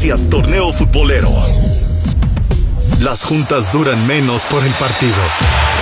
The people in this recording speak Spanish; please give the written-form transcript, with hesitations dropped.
Gracias, torneo futbolero. Las juntas duran menos por el partido.